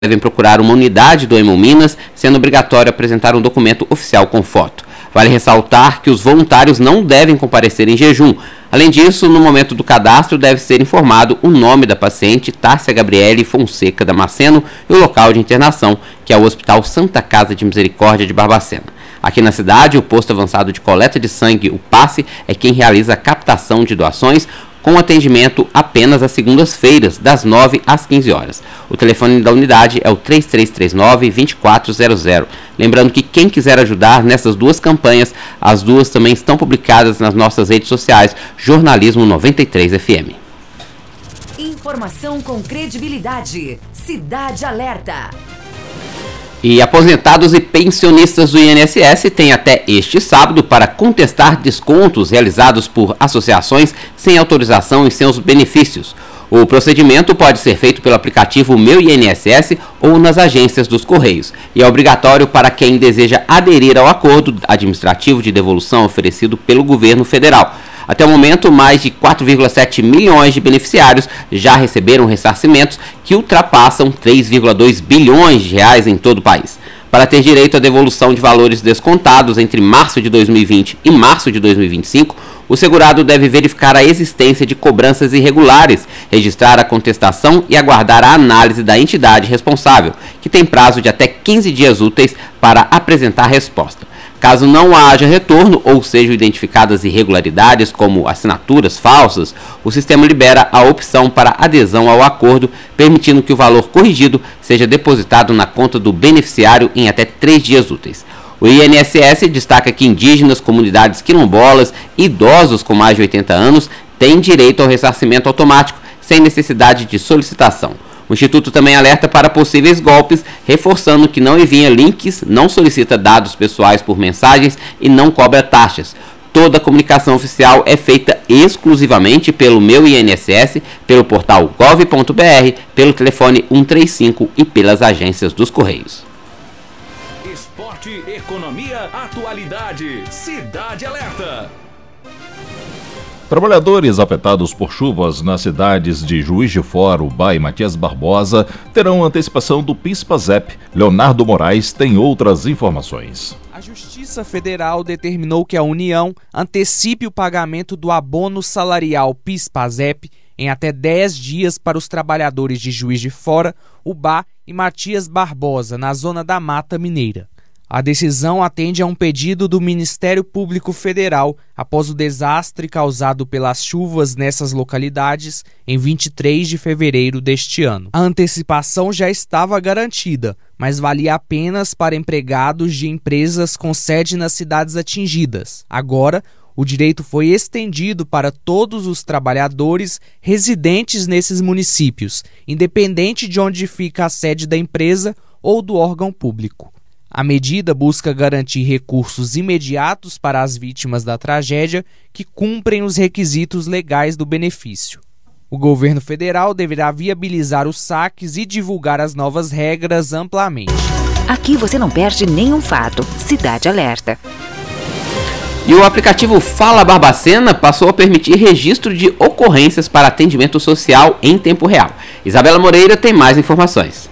devem procurar uma unidade do Hemominas, sendo obrigatório apresentar um documento oficial com foto. Vale ressaltar que os voluntários não devem comparecer em jejum. Além disso, no momento do cadastro deve ser informado o nome da paciente, Tárcia Gabriele Fonseca Damasceno, e o local de internação, que é o Hospital Santa Casa de Misericórdia de Barbacena. Aqui na cidade, o posto avançado de coleta de sangue, o PASSE, é quem realiza a captação de doações, com atendimento apenas às segundas-feiras, das 9 às 15 horas. O telefone da unidade é o 3339-2400. Lembrando que quem quiser ajudar nessas duas campanhas, as duas também estão publicadas nas nossas redes sociais, Jornalismo 93 FM. Informação com credibilidade. Cidade Alerta. E aposentados e pensionistas do INSS têm até este sábado para contestar descontos realizados por associações sem autorização em seus benefícios. O procedimento pode ser feito pelo aplicativo Meu INSS ou nas agências dos Correios e é obrigatório para quem deseja aderir ao acordo administrativo de devolução oferecido pelo governo federal. Até o momento, mais de 4,7 milhões de beneficiários já receberam ressarcimentos que ultrapassam 3,2 bilhões de reais em todo o país. Para ter direito à devolução de valores descontados entre março de 2020 e março de 2025, o segurado deve verificar a existência de cobranças irregulares, registrar a contestação e aguardar a análise da entidade responsável, que tem prazo de até 15 dias úteis para apresentar a resposta. Caso não haja retorno ou sejam identificadas irregularidades como assinaturas falsas, o sistema libera a opção para adesão ao acordo, permitindo que o valor corrigido seja depositado na conta do beneficiário em até 3 dias úteis. O INSS destaca que indígenas, comunidades quilombolas e idosos com mais de 80 anos têm direito ao ressarcimento automático, sem necessidade de solicitação. O Instituto também alerta para possíveis golpes, reforçando que não envia links, não solicita dados pessoais por mensagens e não cobra taxas. Toda a comunicação oficial é feita exclusivamente pelo Meu INSS, pelo portal gov.br, pelo telefone 135 e pelas agências dos Correios. Esporte, economia, atualidade. Cidade Alerta. Trabalhadores afetados por chuvas nas cidades de Juiz de Fora, Ubá e Matias Barbosa terão antecipação do PIS/PASEP. Leonardo Moraes tem outras informações. A Justiça Federal determinou que a União antecipe o pagamento do abono salarial PIS/PASEP em até 10 dias para os trabalhadores de Juiz de Fora, Ubá e Matias Barbosa, na zona da Mata Mineira. A decisão atende a um pedido do Ministério Público Federal após o desastre causado pelas chuvas nessas localidades em 23 de fevereiro deste ano. A antecipação já estava garantida, mas valia apenas para empregados de empresas com sede nas cidades atingidas. Agora, o direito foi estendido para todos os trabalhadores residentes nesses municípios, independente de onde fica a sede da empresa ou do órgão público. A medida busca garantir recursos imediatos para as vítimas da tragédia que cumprem os requisitos legais do benefício. O governo federal deverá viabilizar os saques e divulgar as novas regras amplamente. Aqui você não perde nenhum fato. Cidade Alerta. E o aplicativo Fala Barbacena passou a permitir registro de ocorrências para atendimento social em tempo real. Isabela Moreira tem mais informações.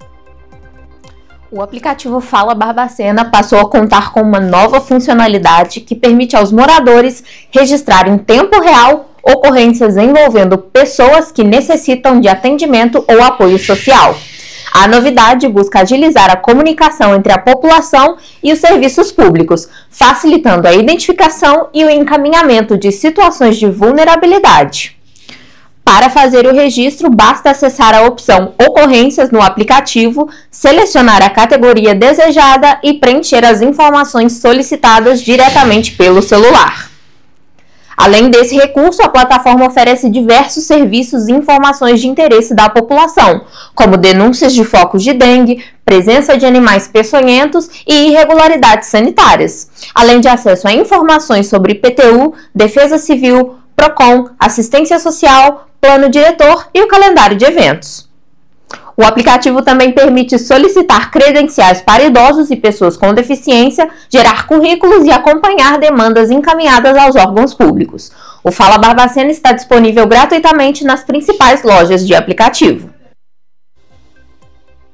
O aplicativo Fala Barbacena passou a contar com uma nova funcionalidade que permite aos moradores registrar em tempo real ocorrências envolvendo pessoas que necessitam de atendimento ou apoio social. A novidade busca agilizar a comunicação entre a população e os serviços públicos, facilitando a identificação e o encaminhamento de situações de vulnerabilidade. Para fazer o registro, basta acessar a opção Ocorrências no aplicativo, selecionar a categoria desejada e preencher as informações solicitadas diretamente pelo celular. Além desse recurso, a plataforma oferece diversos serviços e informações de interesse da população, como denúncias de focos de dengue, presença de animais peçonhentos e irregularidades sanitárias, além de acesso a informações sobre IPTU, Defesa Civil, PROCON, assistência social, plano diretor e o calendário de eventos. O aplicativo também permite solicitar credenciais para idosos e pessoas com deficiência, gerar currículos e acompanhar demandas encaminhadas aos órgãos públicos. O Fala Barbacena está disponível gratuitamente nas principais lojas de aplicativo.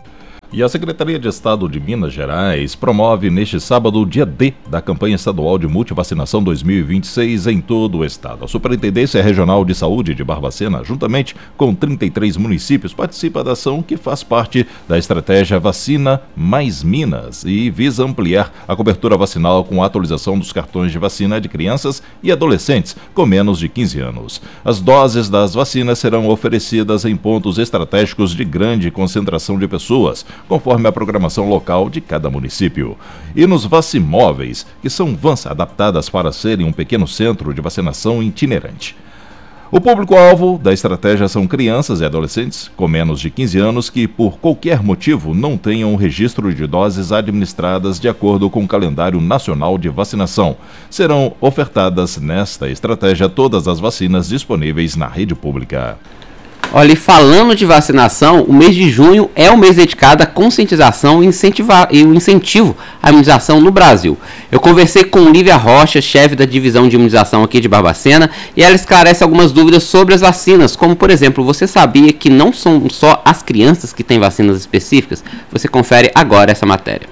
E a Secretaria de Estado de Minas Gerais promove neste sábado o dia D da campanha estadual de multivacinação 2026 em todo o estado. A Superintendência Regional de Saúde de Barbacena, juntamente com 33 municípios, participa da ação que faz parte da estratégia Vacina Mais Minas e visa ampliar a cobertura vacinal com a atualização dos cartões de vacina de crianças e adolescentes com menos de 15 anos. As doses das vacinas serão oferecidas em pontos estratégicos de grande concentração de pessoas, conforme a programação local de cada município. E nos vacimóveis, que são vans adaptadas para serem um pequeno centro de vacinação itinerante. O público-alvo da estratégia são crianças e adolescentes com menos de 15 anos que, por qualquer motivo, não tenham registro de doses administradas de acordo com o calendário nacional de vacinação. Serão ofertadas nesta estratégia todas as vacinas disponíveis na rede pública. Olha, e falando de vacinação, o mês de junho é um mês dedicado à conscientização e o incentivo à imunização no Brasil. Eu conversei com Lívia Rocha, chefe da divisão de imunização aqui de Barbacena, e ela esclarece algumas dúvidas sobre as vacinas, como, por exemplo, você sabia que não são só as crianças que têm vacinas específicas? Você confere agora essa matéria.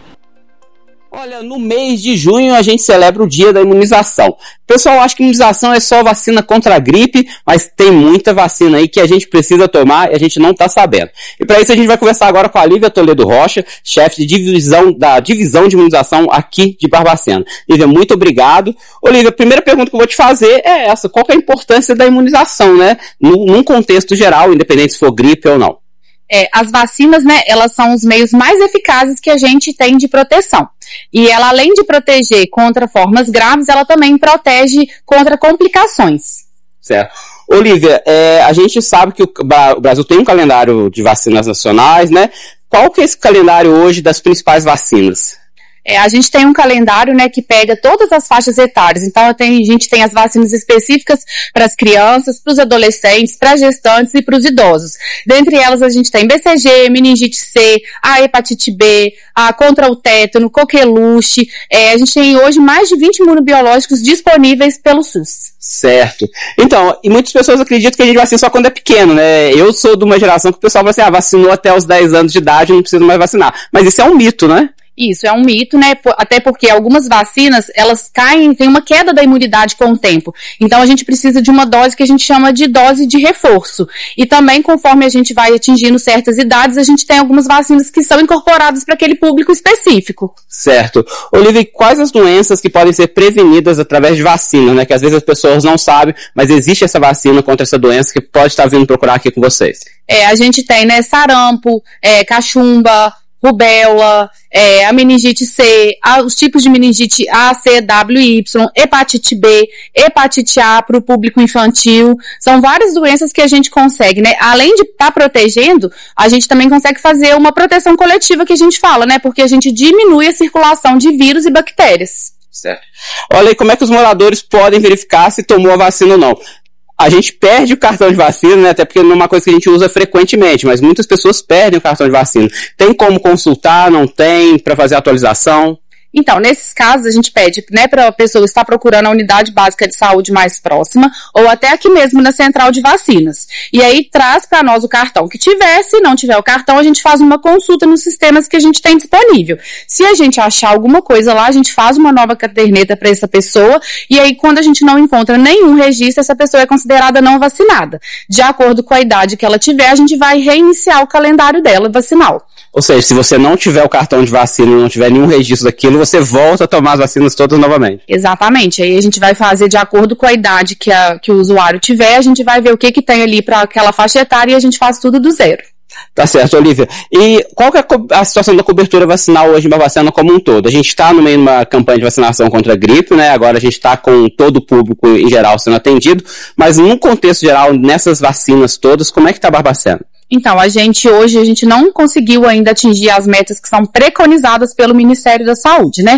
Olha, no mês de junho a gente celebra o dia da imunização. O pessoal acha que imunização é só vacina contra a gripe, mas tem muita vacina aí que a gente precisa tomar e a gente não está sabendo. E para isso a gente vai conversar agora com a Lívia Toledo Rocha, chefe da divisão de imunização aqui de Barbacena. Lívia, muito obrigado. Ô Lívia, a primeira pergunta que eu vou te fazer é essa: qual que é a importância da imunização, né? Num contexto geral, independente se for gripe ou não. As vacinas, né, elas são os meios mais eficazes que a gente tem de proteção. E ela, além de proteger contra formas graves, ela também protege contra complicações. Certo. Olívia, a gente sabe que o Brasil tem um calendário de vacinas nacionais, né? Qual que é esse calendário hoje das principais vacinas? A gente tem um calendário, né, que pega todas as faixas etárias. Então, a gente tem as vacinas específicas para as crianças, para os adolescentes, para as gestantes e para os idosos. Dentre elas, a gente tem BCG, meningite C, a hepatite B, a contra o tétano, coqueluche. A gente tem hoje mais de 20 imunobiológicos disponíveis pelo SUS. Certo. Então, e muitas pessoas acreditam que a gente vacina só quando é pequeno, né? Eu sou de uma geração que o pessoal fala assim, vacinou até os 10 anos de idade, não precisa mais vacinar. Mas isso é um mito, né? Isso, é um mito, né? Até porque algumas vacinas, elas tem uma queda da imunidade com o tempo. Então, a gente precisa de uma dose que a gente chama de dose de reforço. E também, conforme a gente vai atingindo certas idades, a gente tem algumas vacinas que são incorporadas para aquele público específico. Certo. Olívia, quais as doenças que podem ser prevenidas através de vacina, né? Que às vezes as pessoas não sabem, mas existe essa vacina contra essa doença que pode estar vindo procurar aqui com vocês. A gente tem, né, sarampo, cachumba, rubéola, a meningite C, os tipos de meningite A, C, W e Y, hepatite B, hepatite A para o público infantil. São várias doenças que a gente consegue, né? Além de estar protegendo, a gente também consegue fazer uma proteção coletiva que a gente fala, né? Porque a gente diminui a circulação de vírus e bactérias. Certo. Olha aí, como é que os moradores podem verificar se tomou a vacina ou não? A gente perde o cartão de vacina, né? Até porque não é uma coisa que a gente usa frequentemente, mas muitas pessoas perdem o cartão de vacina. Tem como consultar? Não tem? Para fazer a atualização? Então, nesses casos, a gente pede, né, para a pessoa estar procurando a unidade básica de saúde mais próxima, ou até aqui mesmo na central de vacinas. E aí, traz para nós o cartão que tiver. Se não tiver o cartão, a gente faz uma consulta nos sistemas que a gente tem disponível. Se a gente achar alguma coisa lá, a gente faz uma nova caderneta para essa pessoa, e aí, quando a gente não encontra nenhum registro, essa pessoa é considerada não vacinada. De acordo com a idade que ela tiver, a gente vai reiniciar o calendário dela vacinal. Ou seja, se você não tiver o cartão de vacina e não tiver nenhum registro daquilo, você volta a tomar as vacinas todas novamente. Exatamente. Aí a gente vai fazer de acordo com a idade que o usuário tiver, a gente vai ver o que tem ali para aquela faixa etária e a gente faz tudo do zero. Tá certo, Olívia. E qual que é a situação da cobertura vacinal hoje em Barbacena como um todo? A gente está no meio de uma campanha de vacinação contra a gripe, né? Agora a gente está com todo o público em geral sendo atendido, mas num contexto geral, nessas vacinas todas, como é que está Barbacena? Então, hoje a gente não conseguiu ainda atingir as metas que são preconizadas pelo Ministério da Saúde, né?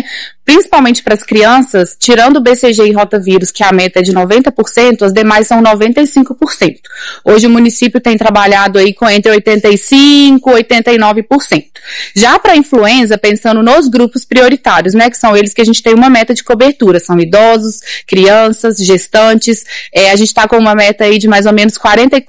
principalmente para as crianças, tirando o BCG e rotavírus, que a meta é de 90%, as demais são 95%. Hoje o município tem trabalhado aí com entre 85% e 89%. Já para a influenza, pensando nos grupos prioritários, né, que são eles que a gente tem uma meta de cobertura, são idosos, crianças, gestantes, a gente está com uma meta aí de mais ou menos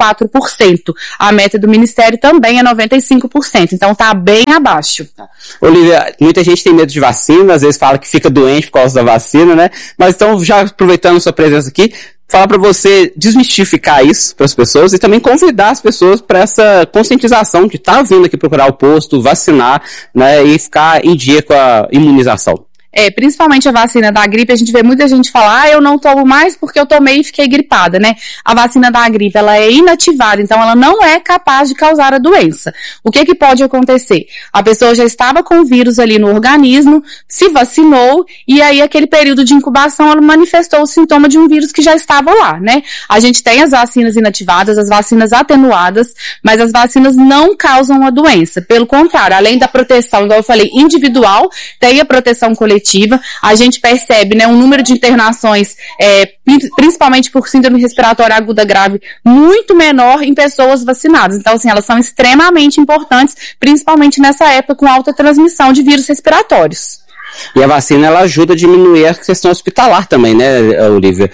44%. A meta do Ministério também é 95%, então está bem abaixo. Olívia, muita gente tem medo de vacina, às vezes fala que fica doente por causa da vacina, né? Mas então, já aproveitando sua presença aqui, falar para você desmistificar isso para as pessoas e também convidar as pessoas para essa conscientização de estar vindo aqui procurar o posto, vacinar, né, e ficar em dia com a imunização. Principalmente a vacina da gripe, a gente vê muita gente falar, eu não tomo mais porque eu tomei e fiquei gripada, né? A vacina da gripe, ela é inativada, então ela não é capaz de causar a doença. O que pode acontecer? A pessoa já estava com o vírus ali no organismo, se vacinou, e aí aquele período de incubação, ela manifestou o sintoma de um vírus que já estava lá, né? A gente tem as vacinas inativadas, as vacinas atenuadas, mas as vacinas não causam a doença. Pelo contrário, além da proteção, igual eu falei, individual, tem a proteção coletiva. A gente percebe, né, um número de internações, principalmente por síndrome respiratória aguda grave, muito menor em pessoas vacinadas. Então, assim, elas são extremamente importantes, principalmente nessa época com alta transmissão de vírus respiratórios. E a vacina, ela ajuda a diminuir a questão hospitalar também, né, Olívia?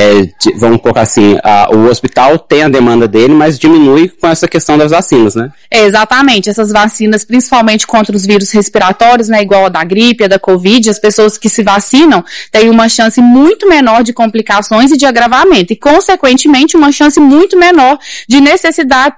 Vamos colocar assim, o hospital tem a demanda dele, mas diminui com essa questão das vacinas, né? Exatamente. Essas vacinas, principalmente contra os vírus respiratórios, né, igual a da gripe, a da Covid, as pessoas que se vacinam têm uma chance muito menor de complicações e de agravamento, e, consequentemente, uma chance muito menor de necessitar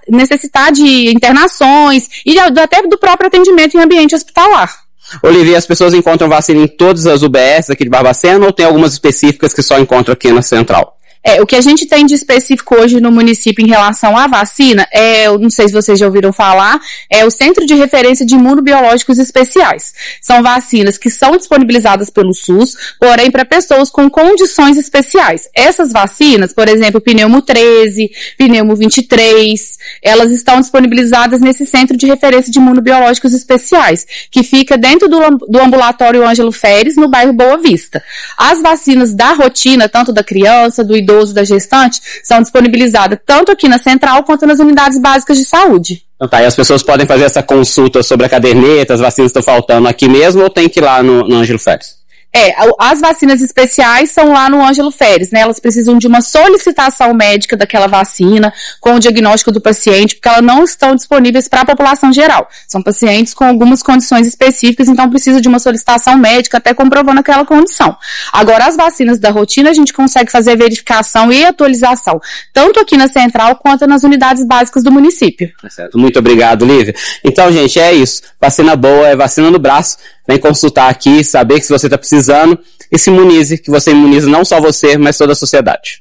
de internações e até do próprio atendimento em ambiente hospitalar. Olivia, as pessoas encontram vacina em todas as UBS aqui de Barbacena ou tem algumas específicas que só encontram aqui na Central? O que a gente tem de específico hoje no município em relação à vacina, eu não sei se vocês já ouviram falar, é o Centro de Referência de Imunobiológicos Especiais. São vacinas que são disponibilizadas pelo SUS, porém para pessoas com condições especiais. Essas vacinas, por exemplo, Pneumo 13, Pneumo 23, elas estão disponibilizadas nesse Centro de Referência de Imunobiológicos Especiais, que fica dentro do ambulatório Ângelo Feres, no bairro Boa Vista. As vacinas da rotina, tanto da criança, do idoso, da gestante, são disponibilizadas tanto aqui na Central quanto nas unidades básicas de saúde. Então tá, e as pessoas podem fazer essa consulta sobre a caderneta, as vacinas estão faltando aqui mesmo ou tem que ir lá no Ângelo Feres? As vacinas especiais são lá no Ângelo Feres, né? Elas precisam de uma solicitação médica daquela vacina com o diagnóstico do paciente, porque elas não estão disponíveis para a população geral. São pacientes com algumas condições específicas, então precisa de uma solicitação médica até comprovando aquela condição. Agora, as vacinas da rotina, a gente consegue fazer verificação e atualização, tanto aqui na Central quanto nas unidades básicas do município. Certo. Muito obrigado, Lívia. Então, gente, é isso. Vacina boa é vacina no braço. Vem consultar aqui, saber que se você está precisando, e se imunize, que você imuniza não só você, mas toda a sociedade.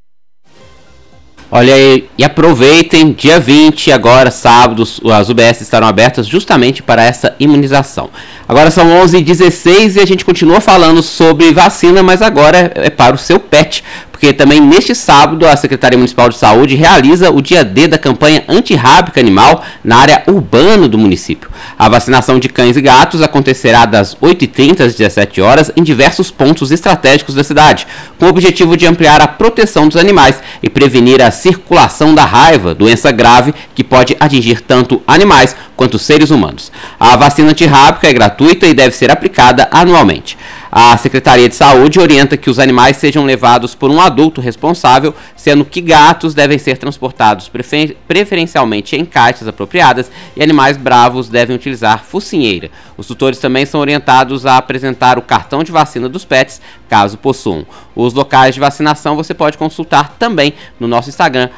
Olha aí, e aproveitem, dia 20, agora, sábado, as UBS estarão abertas justamente para essa imunização. Agora são 11h16 e a gente continua falando sobre vacina, mas agora é para o seu pet, porque também neste sábado a Secretaria Municipal de Saúde realiza o dia D da campanha antirrábica animal na área urbana do município. A vacinação de cães e gatos acontecerá das 8h30 às 17h em diversos pontos estratégicos da cidade, com o objetivo de ampliar a proteção dos animais e prevenir a circulação da raiva, doença grave que pode atingir tanto animais quanto seres humanos. A vacina antirrábica é gratuita e deve ser aplicada anualmente. A Secretaria de Saúde orienta que os animais sejam levados por um adulto responsável, sendo que gatos devem ser transportados preferencialmente em caixas apropriadas e animais bravos devem utilizar focinheira. Os tutores também são orientados a apresentar o cartão de vacina dos pets, caso possuam. Os locais de vacinação você pode consultar também no nosso Instagram,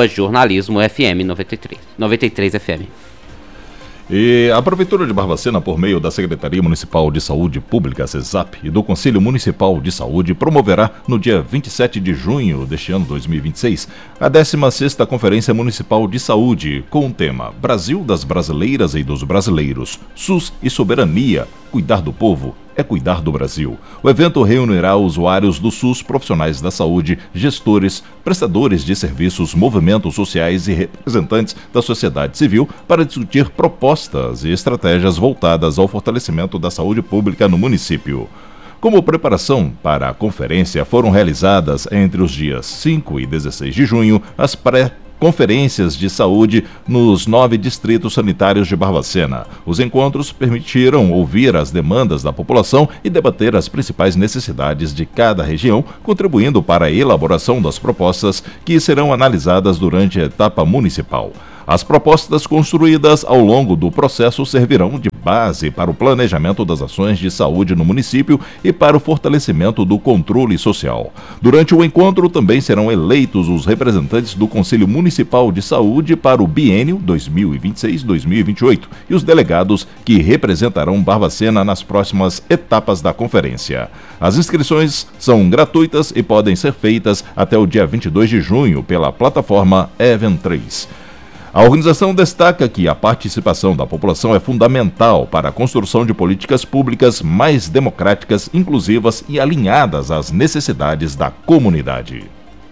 @jornalismofm93FM. E a Prefeitura de Barbacena, por meio da Secretaria Municipal de Saúde Pública, SESAP, e do Conselho Municipal de Saúde, promoverá no dia 27 de junho deste ano 2026, a 16ª Conferência Municipal de Saúde, com o tema Brasil das Brasileiras e dos Brasileiros, SUS e Soberania, Cuidar do Povo é cuidar do Brasil. O evento reunirá usuários do SUS, profissionais da saúde, gestores, prestadores de serviços, movimentos sociais e representantes da sociedade civil para discutir propostas e estratégias voltadas ao fortalecimento da saúde pública no município. Como preparação para a conferência, foram realizadas entre os dias 5 e 16 de junho as conferências de saúde nos 9 distritos sanitários de Barbacena. Os encontros permitiram ouvir as demandas da população e debater as principais necessidades de cada região, contribuindo para a elaboração das propostas que serão analisadas durante a etapa municipal. As propostas construídas ao longo do processo servirão de base para o planejamento das ações de saúde no município e para o fortalecimento do controle social. Durante o encontro também serão eleitos os representantes do Conselho Municipal de Saúde para o biênio 2026-2028 e os delegados que representarão Barbacena nas próximas etapas da conferência. As inscrições são gratuitas e podem ser feitas até o dia 22 de junho pela plataforma Event3. A organização destaca que a participação da população é fundamental para a construção de políticas públicas mais democráticas, inclusivas e alinhadas às necessidades da comunidade.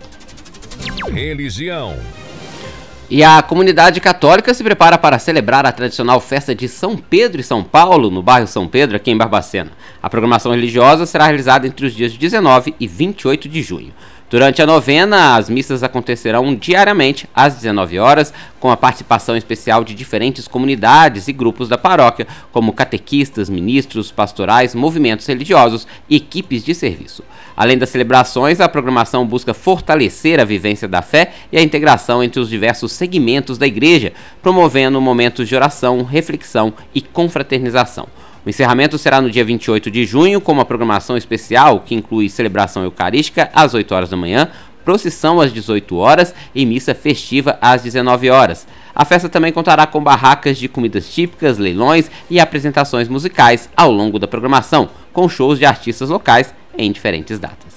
Religião. E a comunidade católica se prepara para celebrar a tradicional festa de São Pedro e São Paulo, no bairro São Pedro, aqui em Barbacena. A programação religiosa será realizada entre os dias 19 e 28 de junho. Durante a novena, as missas acontecerão diariamente às 19 horas, com a participação especial de diferentes comunidades e grupos da paróquia, como catequistas, ministros, pastorais, movimentos religiosos e equipes de serviço. Além das celebrações, a programação busca fortalecer a vivência da fé e a integração entre os diversos segmentos da igreja, promovendo momentos de oração, reflexão e confraternização. O encerramento será no dia 28 de junho, com uma programação especial que inclui celebração eucarística às 8 horas da manhã, procissão às 18 horas e missa festiva às 19 horas. A festa também contará com barracas de comidas típicas, leilões e apresentações musicais ao longo da programação, com shows de artistas locais em diferentes datas.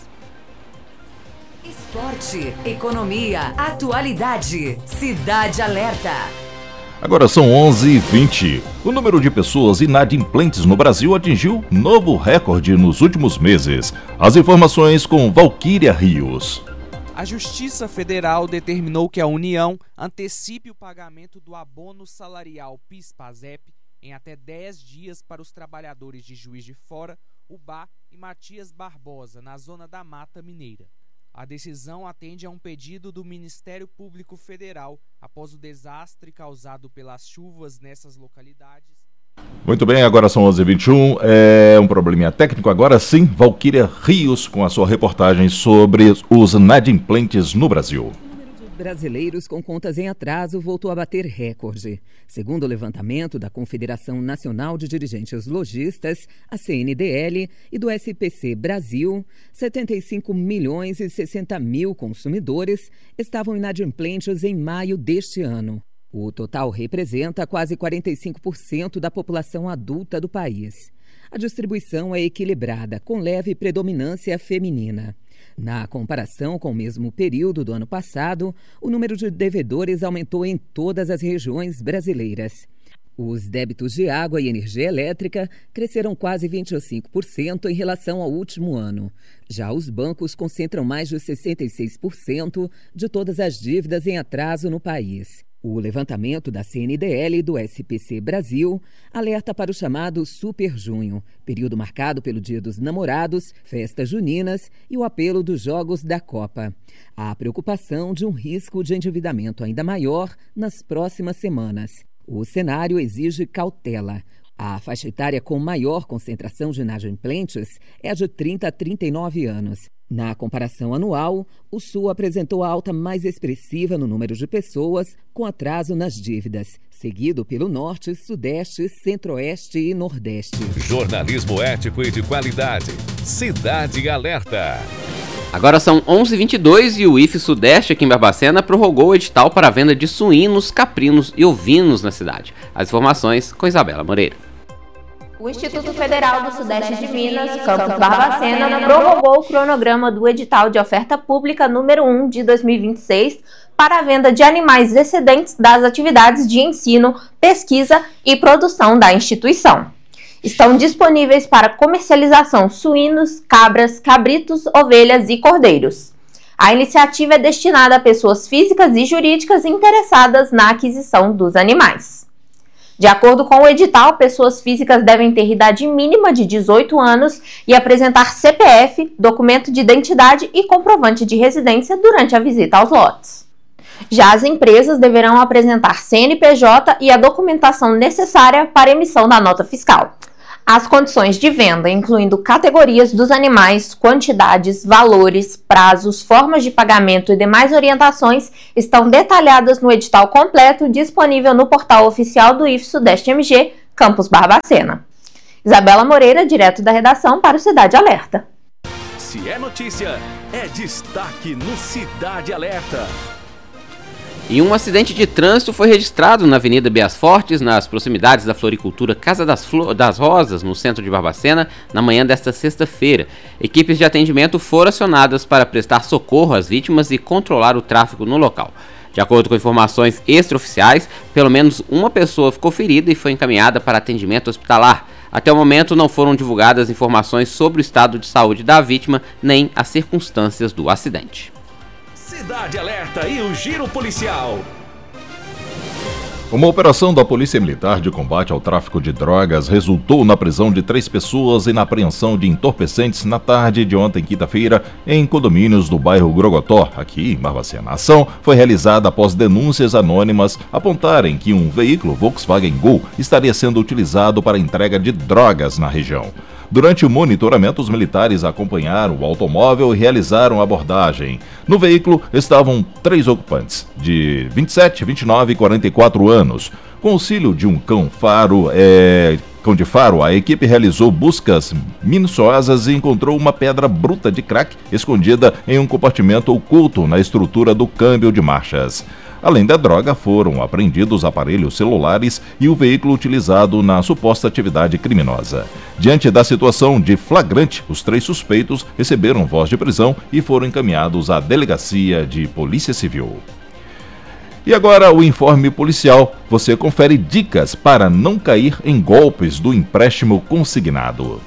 Esporte, economia, atualidade, Cidade Alerta. Agora são 11h20. O número de pessoas inadimplentes no Brasil atingiu novo recorde nos últimos meses. As informações com Valquíria Rios. A Justiça Federal determinou que a União antecipe o pagamento do abono salarial PIS/PASEP em até 10 dias para os trabalhadores de Juiz de Fora, Ubá e Matias Barbosa, na zona da Mata Mineira. A decisão atende a um pedido do Ministério Público Federal após o desastre causado pelas chuvas nessas localidades. Muito bem, agora são 11h21. É um probleminha técnico. Agora sim, Valquíria Rios com a sua reportagem sobre os inadimplentes no Brasil. Brasileiros com contas em atraso voltou a bater recorde. Segundo o levantamento da Confederação Nacional de Dirigentes Lojistas, a CNDL, e do SPC Brasil, 75 milhões e 60 mil consumidores estavam inadimplentes em maio deste ano. O total representa quase 45% da população adulta do país. A distribuição é equilibrada, com leve predominância feminina. Na comparação com o mesmo período do ano passado, o número de devedores aumentou em todas as regiões brasileiras. Os débitos de água e energia elétrica cresceram quase 25% em relação ao último ano. Já os bancos concentram mais de 66% de todas as dívidas em atraso no país. O levantamento da CNDL e do SPC Brasil alerta para o chamado Super Junho, período marcado pelo Dia dos Namorados, festas juninas e o apelo dos Jogos da Copa. Há preocupação de um risco de endividamento ainda maior nas próximas semanas. O cenário exige cautela. A faixa etária com maior concentração de inadimplentes é a de 30 a 39 anos. Na comparação anual, o Sul apresentou a alta mais expressiva no número de pessoas com atraso nas dívidas, seguido pelo Norte, Sudeste, Centro-Oeste e Nordeste. Jornalismo ético e de qualidade. Cidade Alerta. Agora são 11h22 e o IFE Sudeste aqui em Barbacena prorrogou o edital para a venda de suínos, caprinos e ovinos na cidade. As informações com Isabela Moreira. O Instituto Federal do Sudeste de Minas, Campus Barbacena, prorrogou o cronograma do edital de oferta pública número 1 de 2026 para a venda de animais excedentes das atividades de ensino, pesquisa e produção da instituição. Estão disponíveis para comercialização suínos, cabras, cabritos, ovelhas e cordeiros. A iniciativa é destinada a pessoas físicas e jurídicas interessadas na aquisição dos animais. De acordo com o edital, pessoas físicas devem ter idade mínima de 18 anos e apresentar CPF, documento de identidade e comprovante de residência durante a visita aos lotes. Já as empresas deverão apresentar CNPJ e a documentação necessária para emissão da nota fiscal. As condições de venda, incluindo categorias dos animais, quantidades, valores, prazos, formas de pagamento e demais orientações, estão detalhadas no edital completo disponível no portal oficial do IF Sudeste MG, Campus Barbacena. Isabela Moreira, direto da redação para o Cidade Alerta. Se é notícia, é destaque no Cidade Alerta. E um acidente de trânsito foi registrado na Avenida Bias Fortes, nas proximidades da floricultura Casa das Rosas, no centro de Barbacena, na manhã desta sexta-feira. Equipes de atendimento foram acionadas para prestar socorro às vítimas e controlar o tráfego no local. De acordo com informações extraoficiais, pelo menos uma pessoa ficou ferida e foi encaminhada para atendimento hospitalar. Até o momento não foram divulgadas informações sobre o estado de saúde da vítima, nem as circunstâncias do acidente. Cidade Alerta e o Giro Policial. Uma operação da Polícia Militar de combate ao tráfico de drogas resultou na prisão de 3 pessoas e na apreensão de entorpecentes na tarde de ontem, quinta-feira, em condomínios do bairro Grogotó, aqui em Barbacena. A ação foi realizada após denúncias anônimas apontarem que um veículo Volkswagen Gol estaria sendo utilizado para entrega de drogas na região. Durante o monitoramento, os militares acompanharam o automóvel e realizaram a abordagem. No veículo estavam 3 ocupantes, de 27, 29 e 44 anos. Com auxílio de um cão de faro, a equipe realizou buscas minuciosas e encontrou uma pedra bruta de crack escondida em um compartimento oculto na estrutura do câmbio de marchas. Além da droga, foram apreendidos aparelhos celulares e o veículo utilizado na suposta atividade criminosa. Diante da situação de flagrante, os 3 suspeitos receberam voz de prisão e foram encaminhados à Delegacia de Polícia Civil. E agora o informe policial. Você confere dicas para não cair em golpes do empréstimo consignado.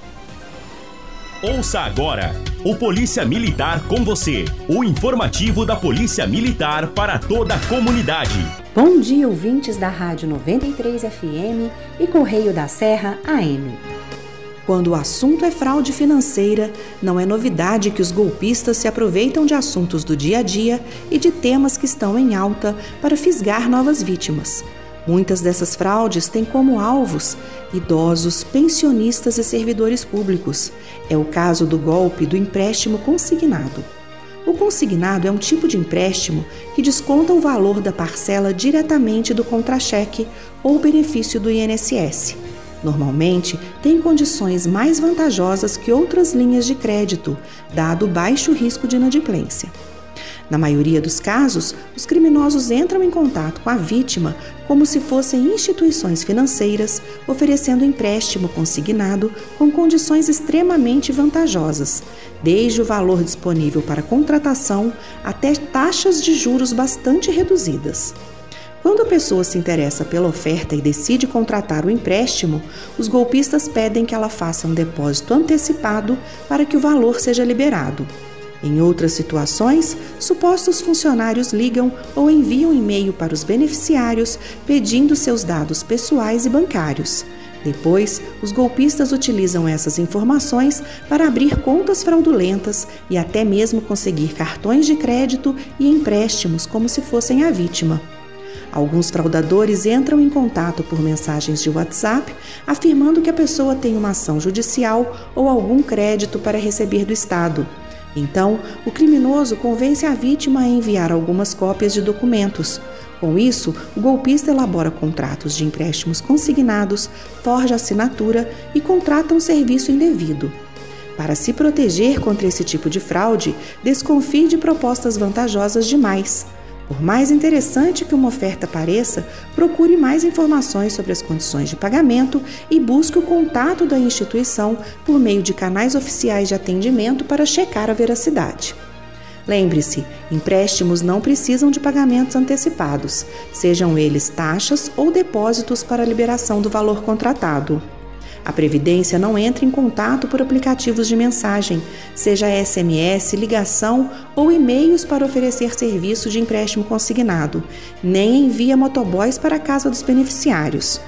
Ouça agora o Polícia Militar com você, o informativo da Polícia Militar para toda a comunidade. Bom dia, ouvintes da Rádio 93 FM e Correio da Serra AM. Quando o assunto é fraude financeira, não é novidade que os golpistas se aproveitam de assuntos do dia a dia e de temas que estão em alta para fisgar novas vítimas. Muitas dessas fraudes têm como alvos idosos, pensionistas e servidores públicos. É o caso do golpe do empréstimo consignado. O consignado é um tipo de empréstimo que desconta o valor da parcela diretamente do contra-cheque ou benefício do INSS. Normalmente, tem condições mais vantajosas que outras linhas de crédito, dado o baixo risco de inadimplência. Na maioria dos casos, os criminosos entram em contato com a vítima como se fossem instituições financeiras, oferecendo empréstimo consignado com condições extremamente vantajosas, desde o valor disponível para contratação até taxas de juros bastante reduzidas. Quando a pessoa se interessa pela oferta e decide contratar o empréstimo, os golpistas pedem que ela faça um depósito antecipado para que o valor seja liberado. Em outras situações, supostos funcionários ligam ou enviam e-mail para os beneficiários pedindo seus dados pessoais e bancários. Depois, os golpistas utilizam essas informações para abrir contas fraudulentas e até mesmo conseguir cartões de crédito e empréstimos como se fossem a vítima. Alguns fraudadores entram em contato por mensagens de WhatsApp, afirmando que a pessoa tem uma ação judicial ou algum crédito para receber do Estado. Então, o criminoso convence a vítima a enviar algumas cópias de documentos. Com isso, o golpista elabora contratos de empréstimos consignados, forja assinatura e contrata um serviço indevido. Para se proteger contra esse tipo de fraude, desconfie de propostas vantajosas demais. Por mais interessante que uma oferta pareça, procure mais informações sobre as condições de pagamento e busque o contato da instituição por meio de canais oficiais de atendimento para checar a veracidade. Lembre-se, empréstimos não precisam de pagamentos antecipados, sejam eles taxas ou depósitos para a liberação do valor contratado. A Previdência não entra em contato por aplicativos de mensagem, seja SMS, ligação ou e-mails para oferecer serviço de empréstimo consignado, nem envia motoboys para a casa dos beneficiários.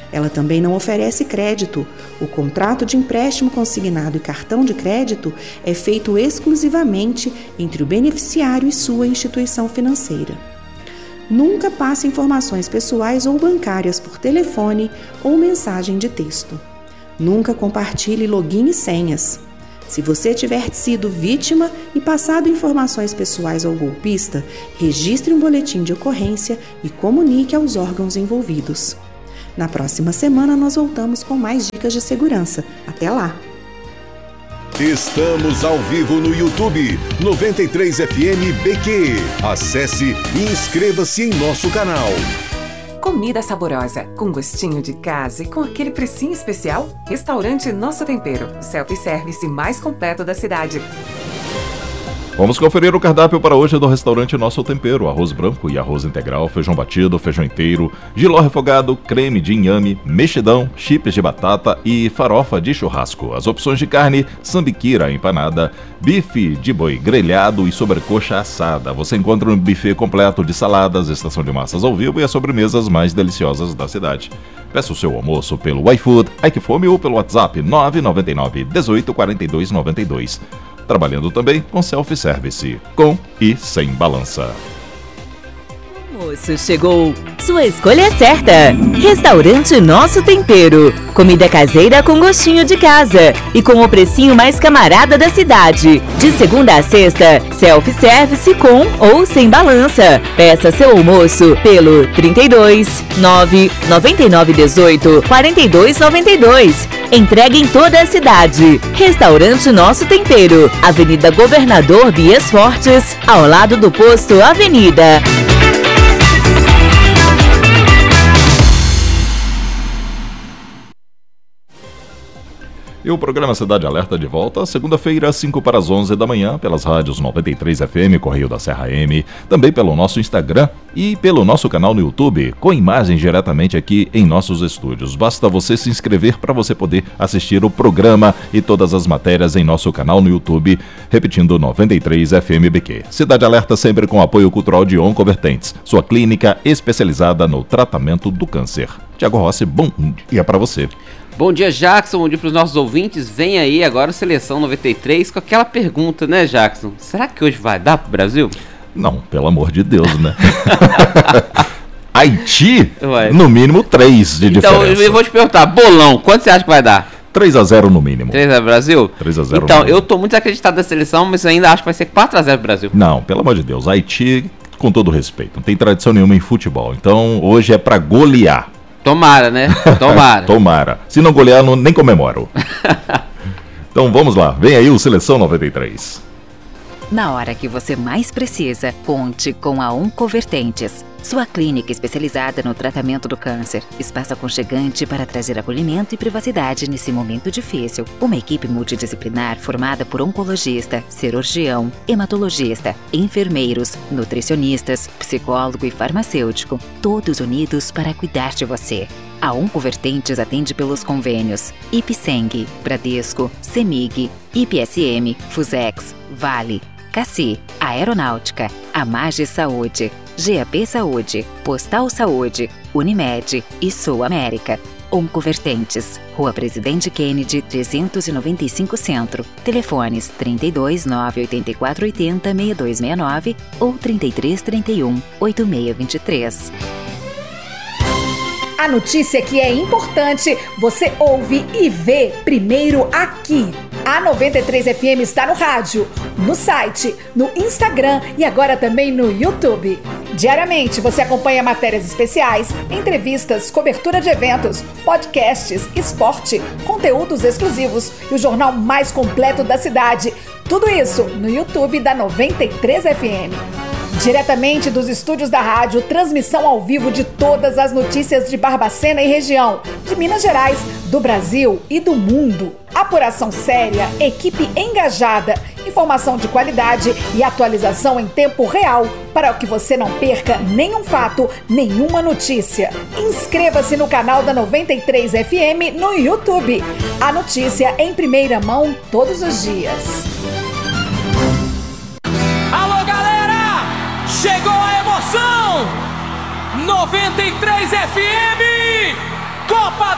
Ela também não oferece crédito. O contrato de empréstimo consignado e cartão de crédito é feito exclusivamente entre o beneficiário e sua instituição financeira. Nunca passe informações pessoais ou bancárias por telefone ou mensagem de texto. Nunca compartilhe login e senhas. Se você tiver sido vítima e passado informações pessoais ao golpista, registre um boletim de ocorrência e comunique aos órgãos envolvidos. Na próxima semana nós voltamos com mais dicas de segurança. Até lá! Estamos ao vivo no YouTube 93FM BQ. Acesse e inscreva-se em nosso canal. Comida saborosa, com gostinho de casa e com aquele precinho especial? Restaurante Nosso Tempero, o self-service mais completo da cidade. Vamos conferir o cardápio para hoje do restaurante Nosso Tempero. Arroz branco e arroz integral, feijão batido, feijão inteiro, jiló refogado, creme de inhame, mexidão, chips de batata e farofa de churrasco. As opções de carne, sambiquira empanada, bife de boi grelhado e sobrecoxa assada. Você encontra um buffet completo de saladas, estação de massas ao vivo e as sobremesas mais deliciosas da cidade. Peça o seu almoço pelo iFood, iQfome ou pelo WhatsApp 999 18 42 92. Trabalhando também com self-service, com e sem balança. Almoço chegou. Sua escolha é certa. Restaurante Nosso Tempero. Comida caseira com gostinho de casa e com o precinho mais camarada da cidade. De segunda a sexta, self-service com ou sem balança. Peça seu almoço pelo 32 9 99 18 42 92. Entregue em toda a cidade. Restaurante Nosso Tempero. Avenida Governador Bias Fortes, ao lado do posto Avenida. E o programa Cidade Alerta de volta, segunda-feira, 5 para as 11 da manhã, pelas rádios 93 FM, Correio da Serra M, também pelo nosso Instagram e pelo nosso canal no YouTube, com imagem diretamente aqui em nossos estúdios. Basta você se inscrever para você poder assistir o programa e todas as matérias em nosso canal no YouTube, repetindo 93 FM BQ. Cidade Alerta sempre com apoio cultural de Oncovertentes, sua clínica especializada no tratamento do câncer. Tiago Rossi, bom dia para você. Bom dia, Jackson. Bom dia para os nossos ouvintes. Vem aí agora o Seleção 93 com aquela pergunta, né, Jackson? Será que hoje vai dar pro Brasil? Não, pelo amor de Deus, né? Haiti, Ué. No mínimo 3 de diferença. Então, eu vou te perguntar, bolão, quanto você acha que vai dar? 3-0 no mínimo. 3-0 Brasil? 3-0 Então, no mínimo. eu tô muito desacreditado da seleção, mas eu ainda acho que vai ser 4-0 Brasil. Não, pelo amor de Deus. Haiti, com todo respeito, não tem tradição nenhuma em futebol. Então, hoje é pra golear. Tomara, né? Tomara. Tomara. Se não golear, nem comemoro. Então vamos lá, vem aí o Seleção 93. Na hora que você mais precisa, conte com a Oncovertentes, sua clínica especializada no tratamento do câncer. Espaço aconchegante para trazer acolhimento e privacidade nesse momento difícil. Uma equipe multidisciplinar formada por oncologista, cirurgião, hematologista, enfermeiros, nutricionistas, psicólogo e farmacêutico, todos unidos para cuidar de você. A Oncovertentes atende pelos convênios Ipseng, Bradesco, Semig, IPSM, Fusex, Vale, Cassi, Aeronáutica, Amage Saúde, GAP Saúde, Postal Saúde, Unimed e Sul América. Oncovertentes, Rua Presidente Kennedy, 395 Centro. Telefones 32 984 80 6269 ou 33 31 8623. A notícia que é importante, você ouve e vê primeiro aqui. A 93 FM está no rádio, no site, no Instagram e agora também no YouTube. Diariamente você acompanha matérias especiais, entrevistas, cobertura de eventos, podcasts, esporte, conteúdos exclusivos e o jornal mais completo da cidade. Tudo isso no YouTube da 93 FM. Diretamente dos estúdios da rádio, transmissão ao vivo de todas as notícias de Barbacena e região, de Minas Gerais, do Brasil e do mundo. Apuração séria, equipe engajada, informação de qualidade e atualização em tempo real para que você não perca nenhum fato, nenhuma notícia. Inscreva-se no canal da 93 FM no YouTube. A notícia em primeira mão todos os dias. Alô, galera! Chegou a emoção! 93 FM! Copa